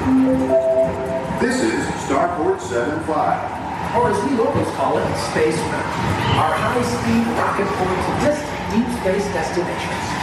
This is Starport 75. Or as we locals call it, Space Mountain. Our high-speed rocket point to distant deep space destinations.